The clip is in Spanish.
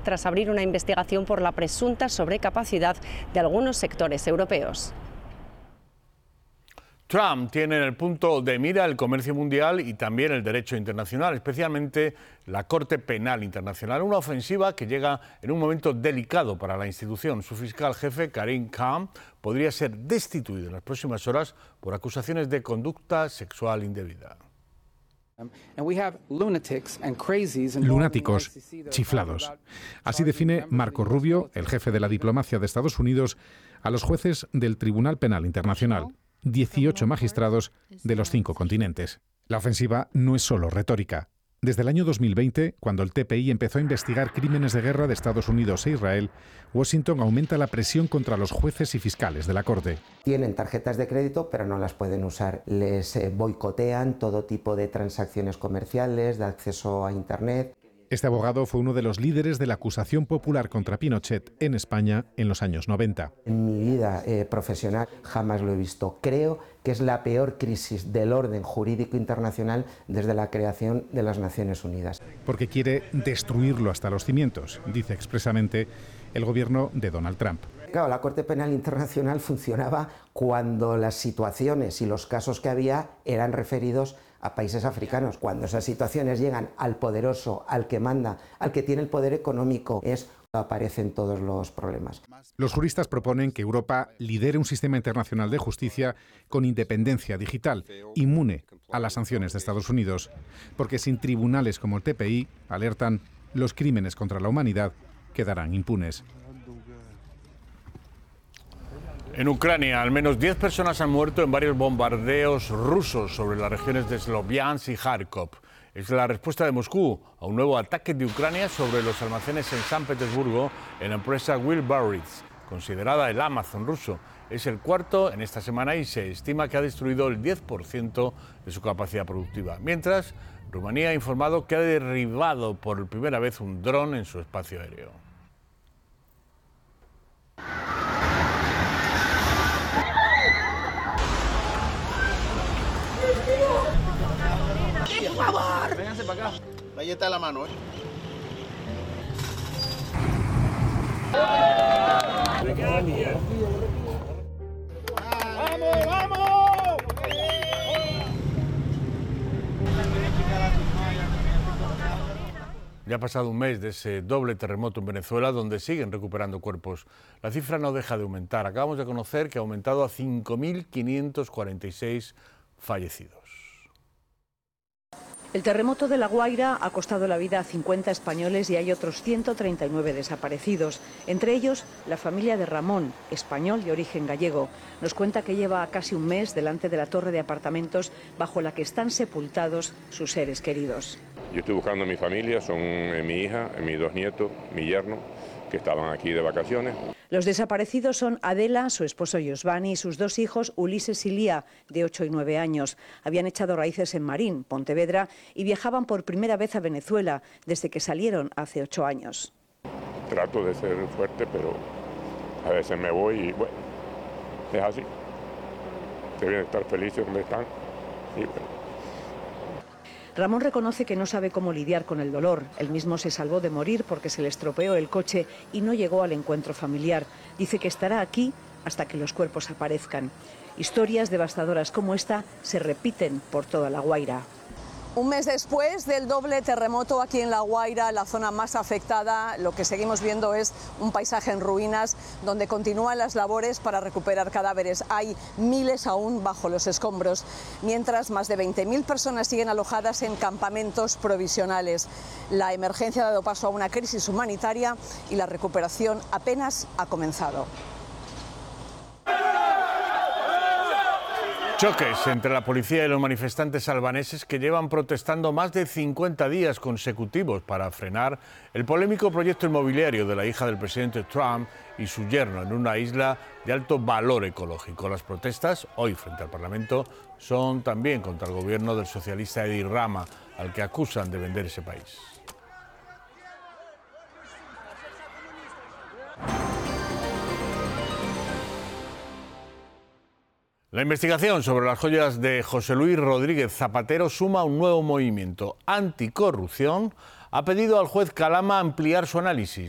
tras abrir una investigación por la presunta sobrecapacidad de algunos sectores europeos. Trump tiene en el punto de mira el comercio mundial y también el derecho internacional, especialmente la Corte Penal Internacional, una ofensiva que llega en un momento delicado para la institución. Su fiscal jefe, Karim Khan, podría ser destituido en las próximas horas por acusaciones de conducta sexual indebida. Lunáticos, chiflados. Así define Marco Rubio, el jefe de la diplomacia de Estados Unidos, a los jueces del Tribunal Penal Internacional. 18 magistrados de los 5 continentes. La ofensiva no es solo retórica. Desde el año 2020, cuando el TPI empezó a investigar crímenes de guerra de Estados Unidos e Israel, Washington aumenta la presión contra los jueces y fiscales de la Corte. Tienen tarjetas de crédito, pero no las pueden usar. Les boicotean todo tipo de transacciones comerciales, de acceso a Internet. Este abogado fue uno de los líderes de la acusación popular contra Pinochet en España en los años 90. En mi vida profesional jamás lo he visto. Creo que es la peor crisis del orden jurídico internacional desde la creación de las Naciones Unidas. Porque quiere destruirlo hasta los cimientos, dice expresamente el gobierno de Donald Trump. Claro, la Corte Penal Internacional funcionaba cuando las situaciones y los casos que había eran referidos a países africanos. Cuando esas situaciones llegan al poderoso, al que manda, al que tiene el poder económico, aparecen todos los problemas. Los juristas proponen que Europa lidere un sistema internacional de justicia con independencia digital, inmune a las sanciones de Estados Unidos, porque sin tribunales como el TPI, alertan, los crímenes contra la humanidad quedarán impunes. En Ucrania, al menos 10 personas han muerto en varios bombardeos rusos sobre las regiones de Sloviansk y Kharkov. Es la respuesta de Moscú a un nuevo ataque de Ucrania sobre los almacenes en San Petersburgo en la empresa Wilbarits, considerada el Amazon ruso. Es el cuarto en esta semana y se estima que ha destruido el 10% de su capacidad productiva. Mientras, Rumanía ha informado que ha derribado por primera vez un dron en su espacio aéreo. ¡Por favor! Vénganse para acá. Ahí está la mano, ¡Vamos, vamos! Ya ha pasado un mes de ese doble terremoto en Venezuela, donde siguen recuperando cuerpos. La cifra no deja de aumentar. Acabamos de conocer que ha aumentado a 5.546 fallecidos. El terremoto de La Guaira ha costado la vida a 50 españoles y hay otros 139 desaparecidos. Entre ellos, la familia de Ramón, español de origen gallego. Nos cuenta que lleva casi un mes delante de la torre de apartamentos bajo la que están sepultados sus seres queridos. Yo estoy buscando a mi familia, son mi hija, mis 2 nietos, mi yerno, que estaban aquí de vacaciones. Los desaparecidos son Adela, su esposo Yosvani, y sus 2 hijos, Ulises y Lía, de 8 y 9 años. Habían echado raíces en Marín, Pontevedra, y viajaban por primera vez a Venezuela desde que salieron hace 8 años. Trato de ser fuerte, pero a veces me voy y bueno, es así. Deben estar felices donde están y bueno. Ramón reconoce que no sabe cómo lidiar con el dolor. Él mismo se salvó de morir porque se le estropeó el coche y no llegó al encuentro familiar. Dice que estará aquí hasta que los cuerpos aparezcan. Historias devastadoras como esta se repiten por toda La Guaira. Un mes después del doble terremoto aquí en La Guaira, la zona más afectada, lo que seguimos viendo es un paisaje en ruinas donde continúan las labores para recuperar cadáveres. Hay miles aún bajo los escombros, mientras más de 20.000 personas siguen alojadas en campamentos provisionales. La emergencia ha dado paso a una crisis humanitaria y la recuperación apenas ha comenzado. Choques entre la policía y los manifestantes albaneses que llevan protestando más de 50 días consecutivos para frenar el polémico proyecto inmobiliario de la hija del presidente Trump y su yerno en una isla de alto valor ecológico. Las protestas, hoy frente al Parlamento, son también contra el gobierno del socialista Edi Rama, al que acusan de vender ese país. La investigación sobre las joyas de José Luis Rodríguez Zapatero suma un nuevo movimiento. Anticorrupción ha pedido al juez Calama ampliar su análisis.